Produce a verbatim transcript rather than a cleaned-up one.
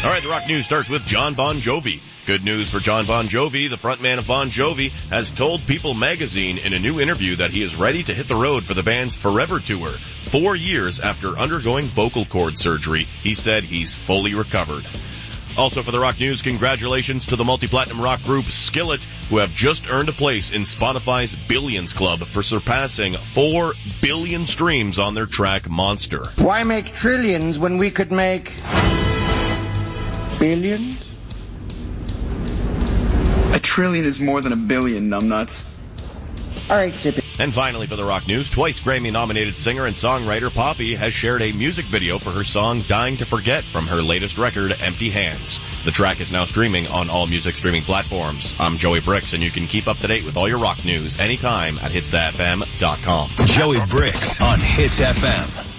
All right, the rock news starts with John Bon Jovi. Good news for John Bon Jovi. The frontman of Bon Jovi has told People magazine in a new interview that he is ready to hit the road for the band's Forever Tour. Four years after undergoing vocal cord surgery, he said he's fully recovered. Also for the rock news, congratulations to the multi-platinum rock group Skillet, who have just earned a place in Spotify's Billions Club for surpassing four billion streams on their track Monster. Why make trillions when we could make billions? A trillion is more than a billion, numbnuts. All right, Zippy. And finally for the rock news, twice Grammy-nominated singer and songwriter Poppy has shared a music video for her song Dying to Forget from her latest record, Empty Hands. The track is now streaming on all music streaming platforms. I'm Joey Bricks, and you can keep up to date with all your rock news anytime at hits f m dot com. Joey Bricks on Hits F M.